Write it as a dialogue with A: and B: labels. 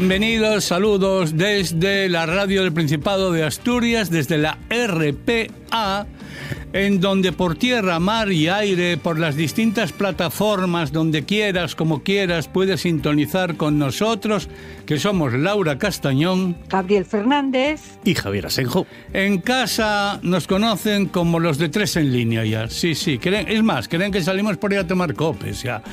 A: Bienvenidos, saludos desde la radio del Principado de Asturias, desde la RPA, en donde por tierra, mar y aire, por las distintas plataformas, donde quieras, como quieras, puedes sintonizar con nosotros, que somos Laura Castañón,
B: Gabriel Fernández
C: y Javier Asenjo.
A: En casa nos conocen como los de Tres en Línea ya. Sí, creen, es más, creen que salimos por ahí a tomar copes ya.